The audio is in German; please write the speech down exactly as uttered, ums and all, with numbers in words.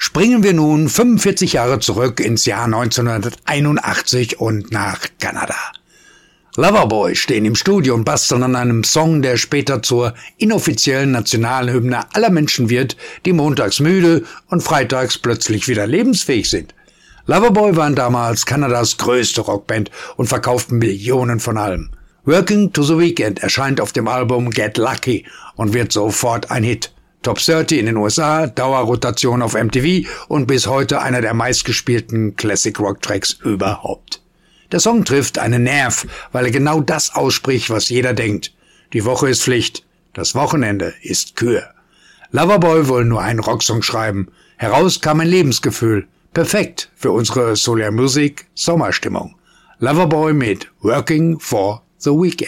Springen wir nun fünfundvierzig Jahre zurück ins Jahr neunzehnhunderteinundachtzig und nach Kanada. Loverboy stehen im Studio und basteln an einem Song, der später zur inoffiziellen Nationalhymne aller Menschen wird, die montags müde und freitags plötzlich wieder lebensfähig sind. Loverboy waren damals Kanadas größte Rockband und verkauften Millionen von Alben. Working to the Weekend erscheint auf dem Album Get Lucky und wird sofort ein Hit. Top dreißig in den U S A, Dauerrotation auf M T V und bis heute einer der meistgespielten Classic-Rock-Tracks überhaupt. Der Song trifft einen Nerv, weil er genau das ausspricht, was jeder denkt. Die Woche ist Pflicht, das Wochenende ist Kür. Loverboy wollen nur einen Rocksong schreiben. Heraus kam ein Lebensgefühl. Perfekt für unsere Solar Music Sommerstimmung. Loverboy mit Working for the Weekend.